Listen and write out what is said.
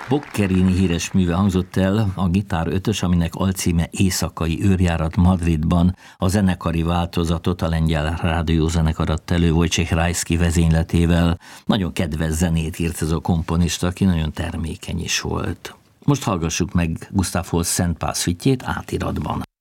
Boccherini híres műve hangzott el, a Gitár 5-ös, aminek alcíme Éjszakai őrjárat Madridban. A zenekari változatot a lengyel rádiózenekar adta elő Wojciech Rajski vezényletével. Nagyon kedves zenét írt ez a komponista, aki nagyon termékeny is volt. Most hallgassuk meg Gustav Holst Szent Pál szüttyét átiratban.